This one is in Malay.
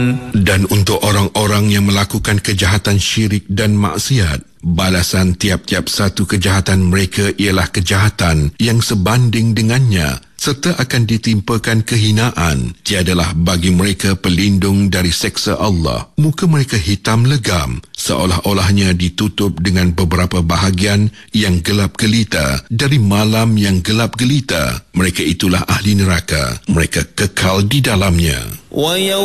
Dan untuk orang-orang yang melakukan kejahatan syirik dan maksiat, balasan tiap-tiap satu kejahatan mereka ialah kejahatan yang sebanding dengannya, serta akan ditimpakan kehinaan. Tiadalah bagi mereka pelindung dari seksa Allah. Muka mereka hitam legam, seolah-olahnya ditutup dengan beberapa bahagian yang gelap gelita dari malam yang gelap gelita. Mereka itulah ahli neraka. Mereka kekal di dalamnya.